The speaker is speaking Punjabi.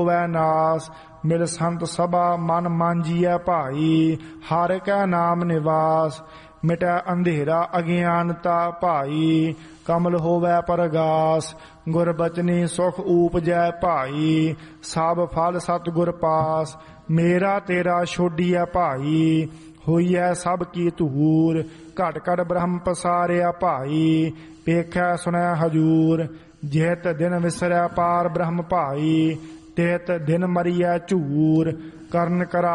ਹੋਵੈ ਨਾਸ। ਮਿਲ ਸੰਤ ਸਭਾ ਮਨ ਮਾਂਜੀਐ ਭਾਈ, ਹਰਿ ਕੈ ਨਾਮ ਨਿਵਾਸ। ਮਿਟੈ ਅੰਧੇਰਾ ਅਗਿਆਨਤਾ ਭਾਈ, ਕਮਲ ਹੋਵੈ ਪਰਗਾਸ। ਗੁਰ ਬਚਨੀ ਸੁਖ ਊਪਜੈ ਭਾਈ, ਸਭ ਫਲ ਸਤਿਗੁਰ ਪਾਸ। ਮੇਰਾ ਤੇਰਾ ਛੋਡੀਐ ਭਾਈ, ਹੋਈਐ ਸਭ ਕੀ ਧੂਰ। ਘਟ ਘਟ ਬ੍ਰਹਮ ਪਸਾਰਿਆ ਭਾਈ, ਵੇਖੈ ਸੁਣੈ ਹਜੂਰ। ਜਿਤ ਦਿਨ ਵਿਸਰੈ ਪਾਰ ਬ੍ਰਹਮ ਭਾਈ, ਤਿਤ ਦਿਨ ਮਰੀਐ ਝੂਰ। ਕਰਨ ਕਰਾ